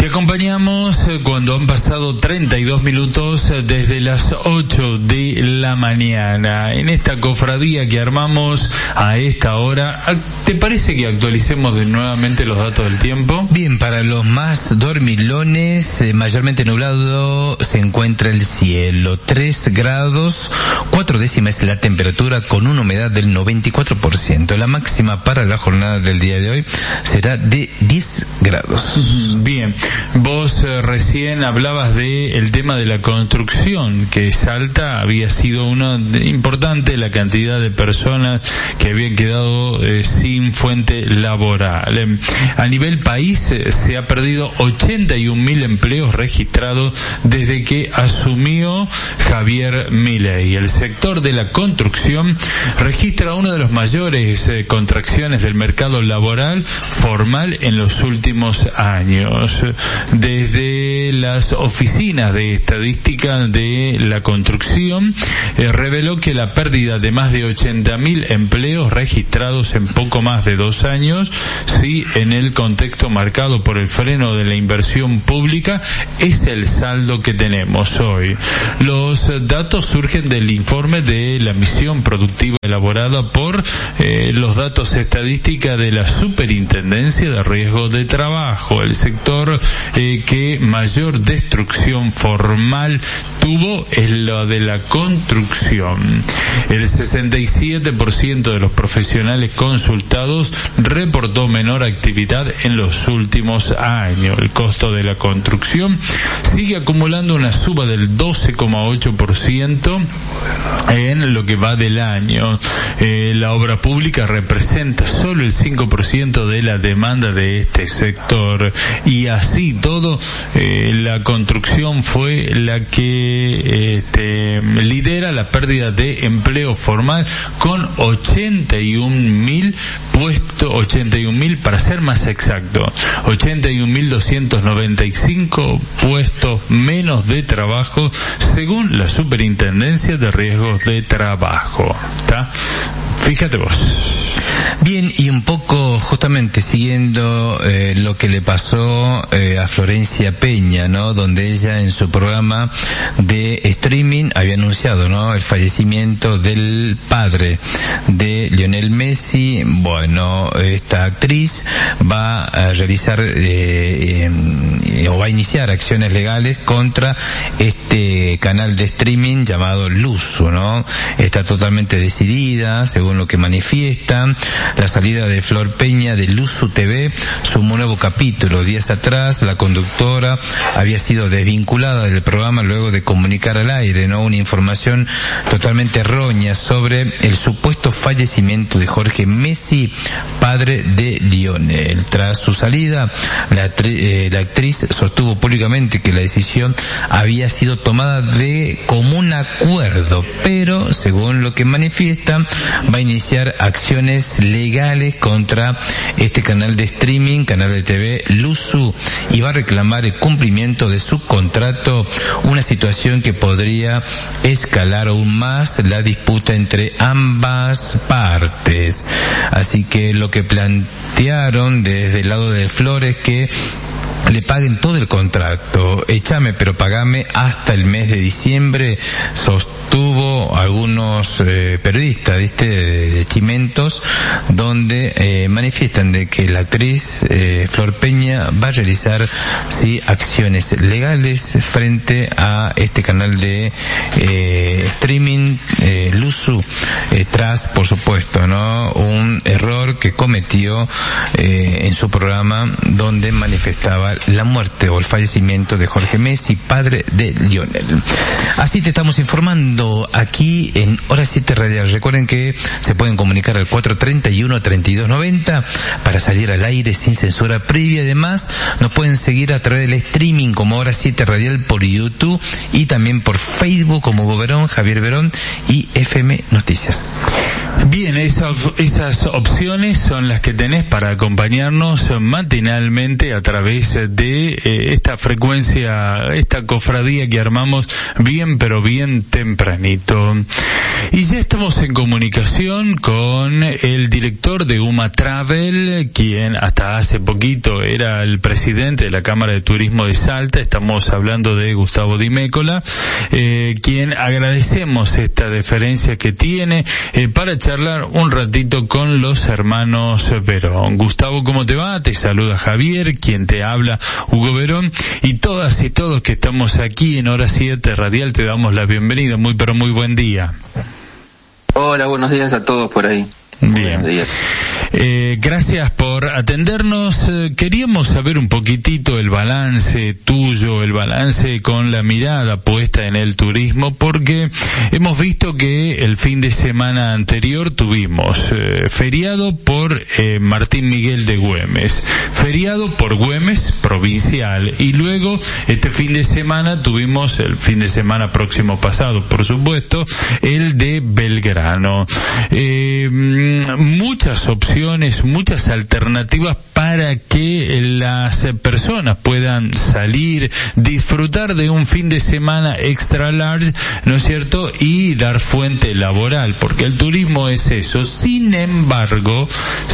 acompañamos cuando han pasado 32 minutos desde las 8 de la mañana. En esta cofradía que armamos a esta hora, ¿te parece que actualicemos nuevamente los datos del tiempo? Bien, para los más dormilones, mayormente nublado se encuentra el cielo. 3 grados, 4 décimas la temperatura con una humedad del 94%. La máxima para la jornada del día de hoy será de 10 grados. Bien, vos recién hablabas de el tema de la construcción, que Salta había sido una importante la cantidad de personas que habían quedado sin fuente laboral. A nivel país se ha perdido 81.000 empleos registrados desde que asumió Javier Milei. El sector de la construcción registra una de las mayores contracciones del mercado laboral formal en los últimos años. Desde las oficinas de estadística de la construcción reveló que la pérdida de más de 80.000 empleos registrados en poco más de 2 años, sí, en el contexto marcado por el freno de la inversión pública, es el saldo que tenemos hoy. Los datos surgen del informe de la misión productiva elaborada por los datos estadísticos de la Superintendencia de Riesgo de Trabajo. El sector que mayor destrucción formal tuvo es la de la construcción. El 67% de los profesionales consultados reportó menor actividad en los últimos años. El costo de la construcción sigue acumulando una suba del 12,8% en lo que va del año. La obra pública representa solo el 5% de la demanda de este sector, y así todo la construcción fue la que lidera la pérdida de empleo formal con 81.000 puestos, 81.000 para ser más exacto, 81.295 puestos menos de trabajo según la Superintendencia de Riesgos de Trabajo. ¿Está? Fíjate vos. Bien, y un poco justamente siguiendo lo que le pasó a Florencia Peña, ¿no? Donde ella en su programa de streaming había anunciado, ¿no?, el fallecimiento del padre de Lionel Messi. Bueno, esta actriz va a realizar o va a iniciar acciones legales contra este canal de streaming llamado Luzu, ¿no? Está totalmente decidida, según lo que manifiesta. La salida de Flor Peña de Luzu TV sumó un nuevo capítulo. Días atrás, la conductora había sido desvinculada del programa luego de comunicar al aire, ¿no?, una información totalmente errónea sobre el supuesto fallecimiento de Jorge Messi, padre de Lionel. Tras su salida, la actriz sostuvo públicamente que la decisión había sido tomada de común acuerdo, pero según lo que manifiesta, va a iniciar acciones legales contra este canal de streaming, canal de TV Luzu, y va a reclamar el cumplimiento de su contrato, una situación que podría escalar aún más la disputa entre ambas partes. Así que lo que plantearon desde el lado de Flores que le paguen todo el contrato, échame pero pagame hasta el mes de diciembre, sostuvo algunos periodistas, ¿viste?, de Chimentos, donde manifiestan de que la actriz Flor Peña va a realizar acciones legales frente a este canal de streaming Luzu, tras, por supuesto, ¿no?, un error que cometió en su programa, donde manifestaba la muerte o el fallecimiento de Jorge Messi, padre de Lionel. Así te estamos informando aquí en Hora 7 Radial. Recuerden que se pueden comunicar al 431-3290 para salir al aire sin censura previa. Además, nos pueden seguir a través del streaming como Hora 7 Radial por YouTube y también por Facebook como Hugo Verón, Javier Verón y FM Noticias. Bien, esas opciones son las que tenés para acompañarnos matinalmente a través de esta frecuencia, esta cofradía que armamos bien pero bien tempranito. Y ya estamos en comunicación con el director de UMA Travel, quien hasta hace poquito era el presidente de la Cámara de Turismo de Salta. Estamos hablando de Gustavo Di Mécola, quien agradecemos esta deferencia que tiene para charlar un ratito con los hermanos Verón. Gustavo, ¿cómo te va? Te saluda Javier, quien te habla, Hugo Verón, y todas y todos que estamos aquí en Hora 7 Radial te damos la bienvenida. Muy pero muy buen día. Hola, buenos días a todos por ahí. Bien. Gracias por atendernos. Queríamos saber un poquitito el balance tuyo, el balance con la mirada puesta en el turismo, porque hemos visto que el fin de semana anterior tuvimos feriado por Martín Miguel de Güemes, feriado por Güemes provincial, y luego este fin de semana tuvimos, el fin de semana próximo pasado, por supuesto, el de Belgrano. Muchas opciones, muchas alternativas para que las personas puedan salir, disfrutar de un fin de semana extra large, ¿no es cierto? Y dar fuente laboral, porque el turismo es eso. Sin embargo,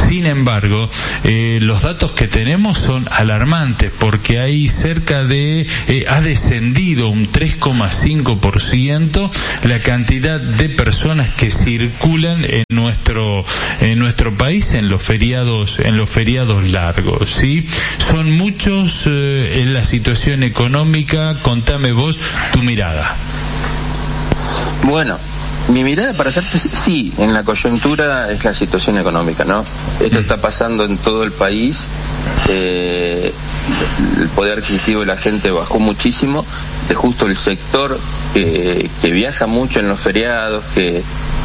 los datos que tenemos son alarmantes, porque hay cerca de, ha descendido un 3,5% la cantidad de personas que circulan en nuestro país en los feriados largos, ¿sí? Son muchos en la situación económica. Contame vos tu mirada. Bueno, mi mirada, para hacerte, sí, en la coyuntura es la situación económica, ¿no? Esto está pasando en todo el país. El poder adquisitivo de la gente bajó muchísimo, de justo el sector que viaja mucho en los feriados, que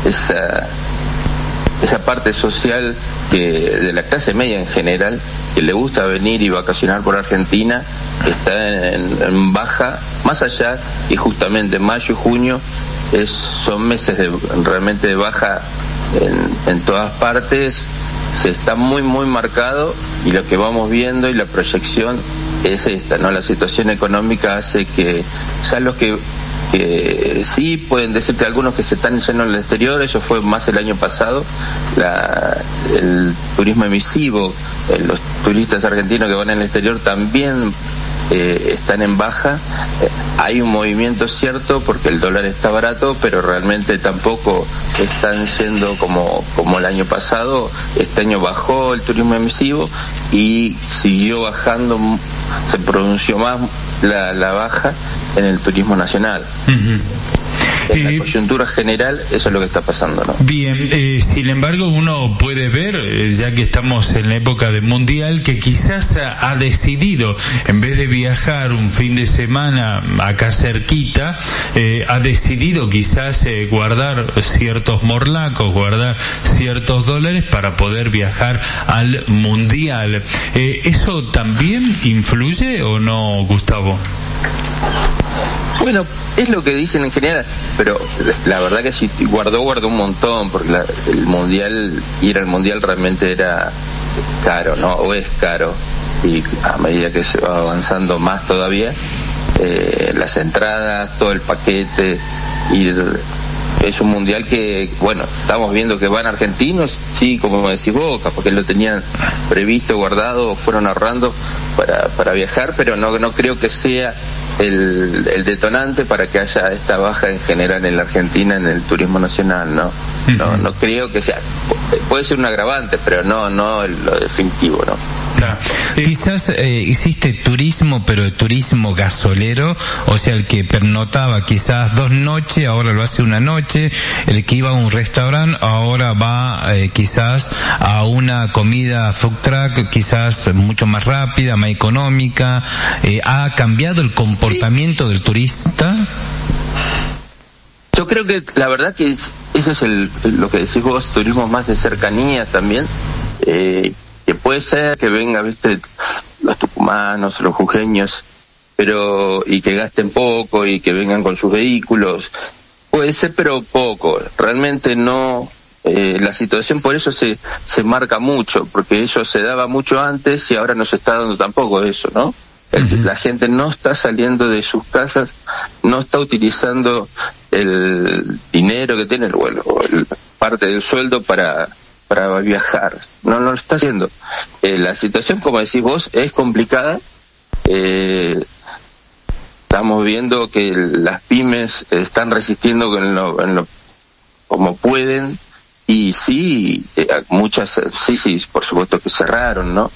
esa parte social de la clase media en general, que le gusta venir y vacacionar por Argentina, está en baja, más allá, y justamente mayo y junio son meses realmente de baja en todas partes. Se está muy muy marcado, y lo que vamos viendo y la proyección es esta, ¿no? La situación económica hace que, ya los que sí pueden decirte algunos que se están yendo al exterior, eso fue más el año pasado, el turismo emisivo, los turistas argentinos que van al exterior también están en baja. Hay un movimiento cierto porque el dólar está barato, pero realmente tampoco están yendo como el año pasado. Este año bajó el turismo emisivo y siguió bajando, se pronunció más la baja en el turismo nacional. Uh-huh. En la coyuntura general, eso es lo que está pasando, ¿no? Bien, sin embargo, uno puede ver, ya que estamos en la época del Mundial, que quizás ha decidido, en vez de viajar un fin de semana acá cerquita, ha decidido quizás guardar ciertos morlacos, guardar ciertos dólares para poder viajar al Mundial. ¿Eso también influye o no, Gustavo? Bueno, es lo que dicen en general, pero la verdad que si guardó un montón, porque el mundial, ir al mundial realmente era caro, ¿no? O es caro, y a medida que se va avanzando más todavía, las entradas, todo el paquete, y es un mundial que, bueno, estamos viendo que van argentinos, sí, como decís vos, porque lo tenían previsto, guardado, fueron ahorrando para viajar, pero no creo que sea el detonante para que haya esta baja en general en la Argentina en el turismo nacional, ¿no? No creo que sea, puede ser un agravante, pero no lo definitivo, ¿no? Claro. Quizás existe turismo, pero turismo gasolero, o sea, el que pernotaba quizás 2 noches, ahora lo hace 1 noche, el que iba a un restaurante, ahora va quizás a una comida food truck, quizás mucho más rápida, más económica. ¿Ha cambiado el comportamiento del turista? Yo creo que la verdad que eso es lo que decís vos, turismo más de cercanía también, que puede ser que venga, viste, los tucumanos, los jujeños, y que gasten poco y que vengan con sus vehículos, puede ser, pero poco, realmente no. La situación por eso se marca mucho, porque eso se daba mucho antes y ahora no se está dando tampoco eso, ¿no? La gente no está saliendo de sus casas, no está utilizando el dinero que tiene, parte del sueldo para viajar. No lo está haciendo. La situación, como decís vos, es complicada. Estamos viendo que las pymes están resistiendo como pueden, y sí, muchas, sí, por supuesto que cerraron, ¿no?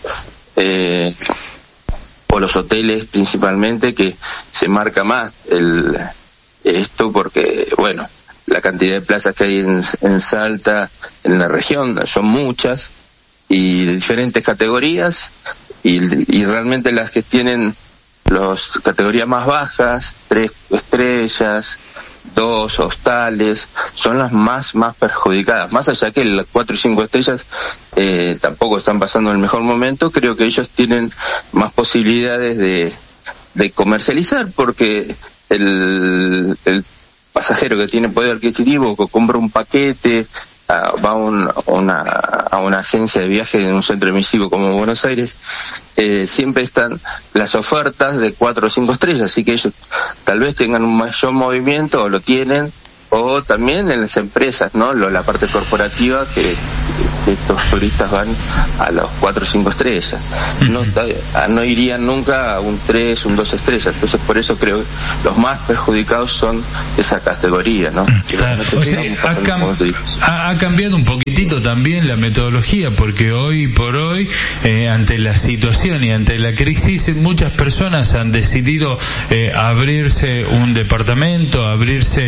O los hoteles principalmente, que se marca más esto porque, bueno, la cantidad de plazas que hay en Salta, en la región, son muchas, y de diferentes categorías, y realmente las que tienen las categorías más bajas, 3 estrellas, 2 hostales, son las más perjudicadas. Más allá que las 4 y 5 estrellas tampoco están pasando el mejor momento, creo que ellos tienen más posibilidades de comercializar, porque el pasajero que tiene poder adquisitivo, que compra un paquete, va a una agencia de viaje en un centro emisivo como Buenos Aires, siempre están las ofertas de 4 o 5 estrellas, así que ellos tal vez tengan un mayor movimiento, o lo tienen, o también en las empresas, ¿no? La parte corporativa, que estos turistas van a los 4 o 5 estrellas. No irían nunca a un 3, un 2 estrellas. Entonces, por eso creo que los más perjudicados son esa categoría, ¿no? O sea, ha cambiado un poquitito también la metodología, porque hoy por hoy, ante la situación y ante la crisis, muchas personas han decidido abrirse un departamento, abrirse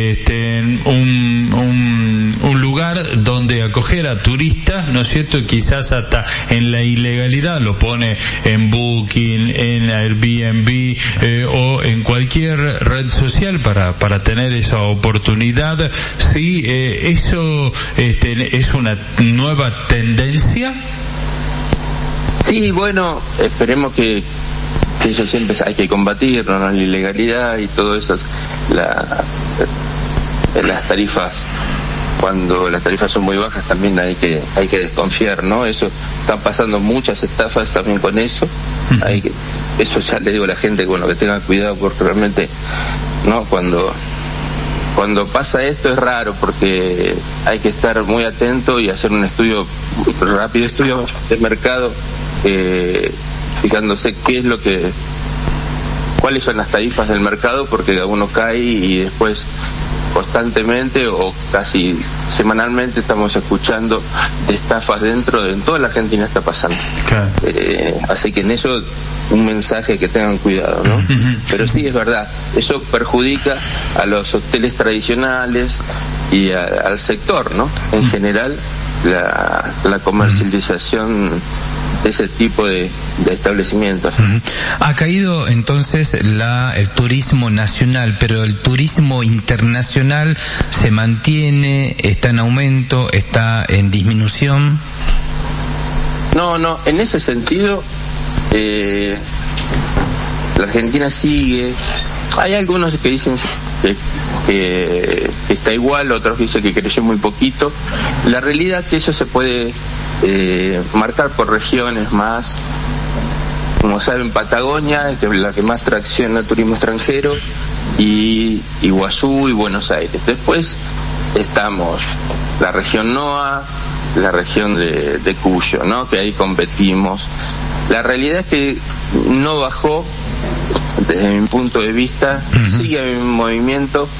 un lugar donde acoger a turistas, ¿no es cierto? Quizás hasta en la ilegalidad, lo pone en Booking, en Airbnb, o en cualquier red social para tener esa oportunidad. Sí, eso es una nueva tendencia. Sí, bueno, esperemos que eso siempre hay que combatir, ¿no? La ilegalidad y todo eso, las tarifas. Cuando las tarifas son muy bajas también hay que desconfiar, ¿no? Eso, están pasando muchas estafas también con eso. Eso ya le digo a la gente, bueno, que tengan cuidado, porque realmente, ¿no? Cuando pasa esto es raro, porque hay que estar muy atento y hacer un rápido estudio de mercado, fijándose cuáles son las tarifas del mercado, porque uno cae y después constantemente o casi semanalmente estamos escuchando de estafas en toda la Argentina está pasando. Claro. Así que en eso un mensaje, que tengan cuidado, ¿no? Pero sí, es verdad, eso perjudica a los hoteles tradicionales y al sector, ¿no? En general, la comercialización de ese tipo de establecimientos. Ha caído entonces el turismo nacional, pero el turismo internacional se mantiene, está en aumento, está en disminución. No, en ese sentido la Argentina sigue. Hay algunos que dicen que está igual, otros dicen que creció muy poquito. La realidad es que eso se puede marcar por regiones más. Como saben, Patagonia, que es la que más tracciona turismo extranjero, y Iguazú y Buenos Aires. Después estamos la región NOA, la región de Cuyo, ¿no? Que ahí competimos. La realidad es que no bajó, desde mi punto de vista, sigue en movimiento.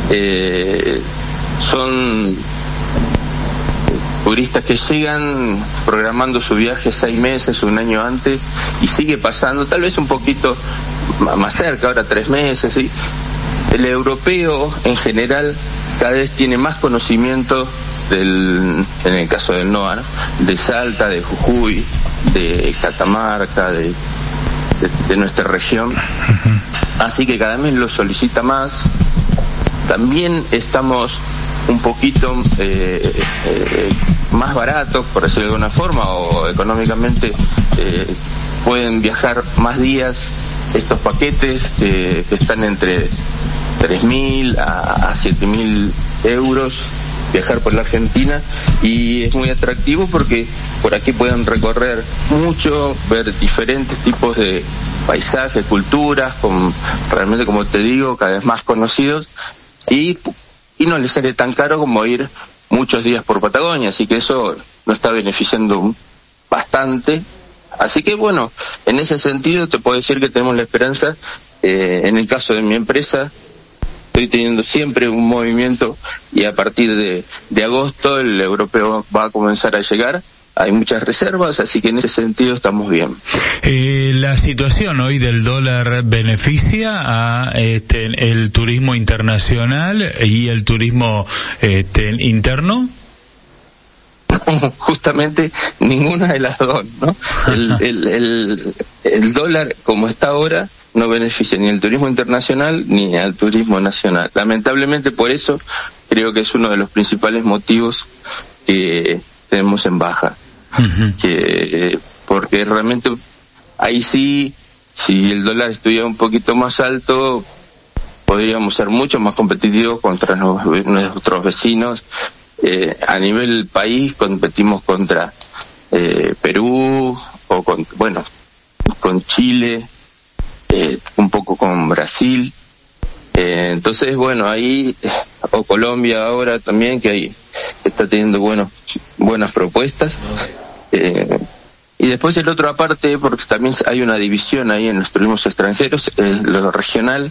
Son turistas que llegan programando su viaje 6 meses, un año antes, y sigue pasando, tal vez un poquito más cerca, ahora 3 meses, ¿sí? El europeo en general cada vez tiene más conocimiento en el caso del NOA, ¿no? De Salta, de Jujuy, de Catamarca, de nuestra región, así que cada vez lo solicita más. También estamos un poquito más baratos, por decirlo de alguna forma, o económicamente pueden viajar más días estos paquetes que están entre 3.000 a 7.000 euros, viajar por la Argentina, y es muy atractivo porque por aquí pueden recorrer mucho, ver diferentes tipos de paisajes, culturas, realmente, como te digo, cada vez más conocidos, y no les sale tan caro como ir muchos días por Patagonia, así que eso nos está beneficiando bastante. Así que bueno, en ese sentido te puedo decir que tenemos la esperanza. En el caso de mi empresa, estoy teniendo siempre un movimiento, y a partir de agosto el europeo va a comenzar a llegar. Hay muchas reservas, así que en ese sentido estamos bien. La situación hoy del dólar beneficia a el turismo internacional y el turismo interno. Justamente ninguna de las dos, ¿no? El dólar, como está ahora, no beneficia ni al turismo internacional ni al turismo nacional. Lamentablemente, por eso creo que es uno de los principales motivos que tenemos en baja. Porque realmente ahí sí, si el dólar estuviera un poquito más alto, podríamos ser mucho más competitivos contra nuestros vecinos. A nivel país competimos contra Perú, o con Chile, un poco con Brasil. Entonces, bueno, ahí, o Colombia ahora también, que ahí está teniendo buenas propuestas. Y después el otro aparte, porque también hay una división ahí en los turismos extranjeros, lo regional,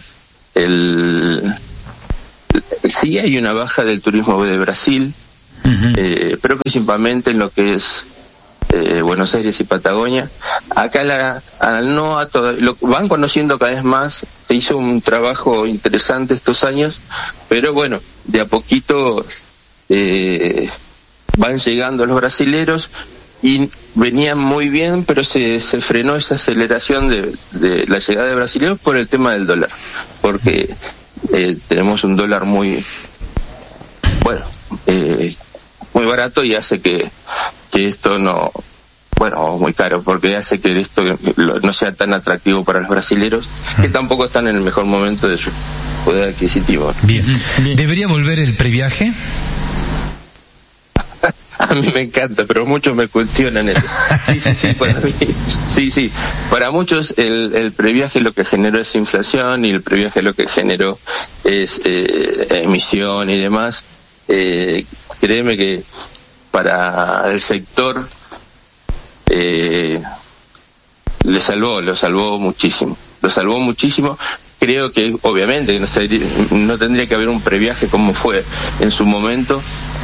sí hay una baja del turismo de Brasil, pero principalmente en lo que es Buenos Aires y Patagonia. Acá lo van conociendo cada vez más. Se hizo un trabajo interesante estos años, pero bueno, de a poquito van llegando los brasileros, y venían muy bien, pero se frenó esa aceleración de la llegada de brasileños por el tema del dólar, porque tenemos un dólar muy barato, y hace que esto no, muy caro, porque hace que esto no sea tan atractivo para los brasileros, que tampoco están en el mejor momento de su poder adquisitivo. Bien. ¿Debería volver el previaje? A mí me encanta, pero muchos me cuestionan eso. Sí, para mí, sí. Para muchos el previaje lo que generó es inflación, y el previaje lo que generó es emisión y demás. Créeme que para el sector lo salvó muchísimo. Creo que obviamente no tendría que haber un previaje como fue en su momento,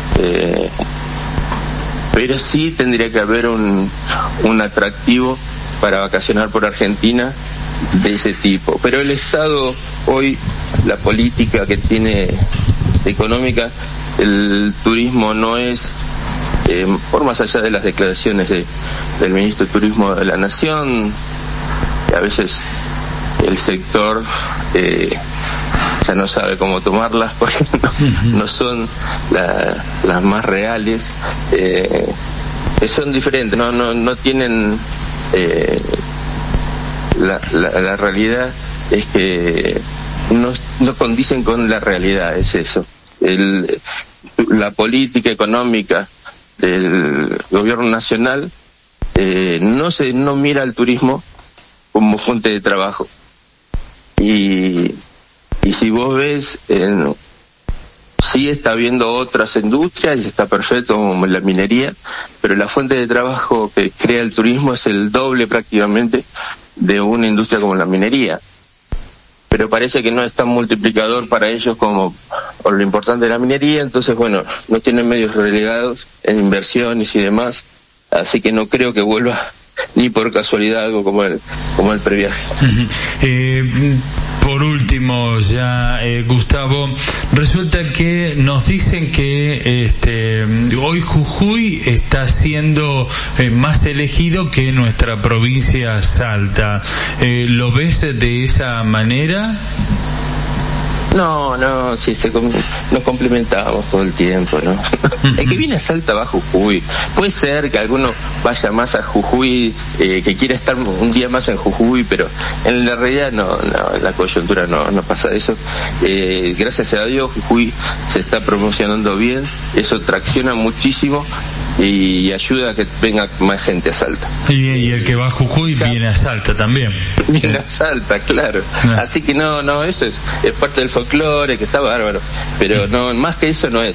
pero sí tendría que haber un atractivo para vacacionar por Argentina de ese tipo. Pero el Estado hoy, la política que tiene económica, el turismo no es, por más allá de las declaraciones del ministro de Turismo de la Nación, que a veces el sector ya no sabe cómo tomarlas, porque no son las más reales, son diferentes, no tienen la realidad, es que no condicen con la realidad, es eso. La política económica del gobierno nacional no mira al turismo como fuente de trabajo, y si vos ves, sí está habiendo otras industrias y está perfecto, como la minería, pero la fuente de trabajo que crea el turismo es el doble prácticamente de una industria como la minería. Pero parece que no es tan multiplicador para ellos como por lo importante de la minería, entonces no tienen medios relegados en inversiones y demás, así que no creo que vuelva ni por casualidad algo como el previaje. Por último, ya Gustavo, resulta que nos dicen que hoy Jujuy está siendo más elegido que nuestra provincia Salta. ¿Lo ves de esa manera? No, sí, nos complementábamos todo el tiempo, ¿no? El que viene a Salta va a Jujuy. Puede ser que alguno vaya más a Jujuy, que quiera estar un día más en Jujuy, pero en la realidad no, en la coyuntura no pasa eso. Gracias a Dios Jujuy se está promocionando bien, eso tracciona muchísimo y ayuda a que venga más gente a Salta. Y el que va a Jujuy viene a Salta también. Viene a Salta, claro. Así que no, eso es parte del folclore, que está bárbaro. Pero no, más que eso no es.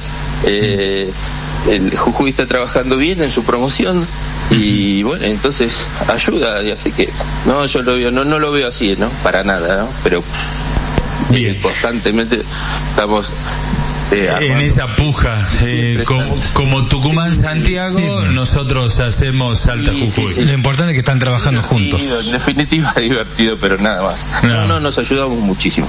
El Jujuy está trabajando bien en su promoción y bueno, entonces ayuda, y así que yo lo veo, no lo veo así, ¿no? Para nada, ¿no? Pero constantemente estamos en esa puja, como Tucumán Santiago, nosotros hacemos Salta Jujuy. Lo importante es que están trabajando juntos. En definitiva es divertido, pero nada más. No, nos ayudamos muchísimo.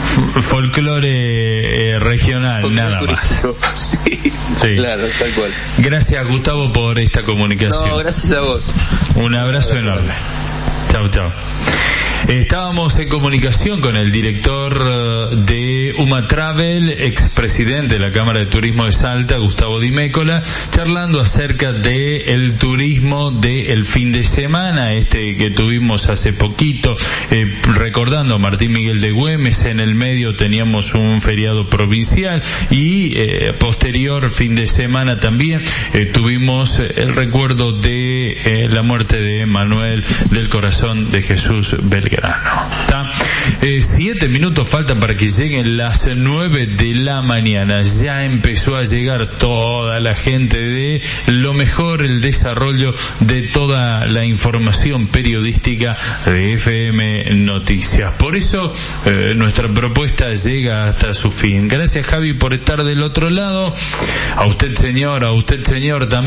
Folclore regional, nada más. Sí, claro, tal cual. Gracias, Gustavo, por esta comunicación. No, gracias a vos. Un abrazo enorme. Chau. Estábamos en comunicación con el director de UMA Travel, expresidente de la Cámara de Turismo de Salta, Gustavo Di Mécola, charlando acerca de el turismo del fin de semana, que tuvimos hace poquito, recordando a Martín Miguel de Güemes. En el medio teníamos un feriado provincial y posterior fin de semana también tuvimos el recuerdo de la muerte de Manuel del Corazón de Jesús Belgrano. 7 minutos faltan para que lleguen las 9 de la mañana. Ya empezó a llegar toda la gente de lo mejor, el desarrollo de toda la información periodística de FM Noticias. Por eso nuestra propuesta llega hasta su fin. Gracias, Javi, por estar del otro lado. A usted, señor, también.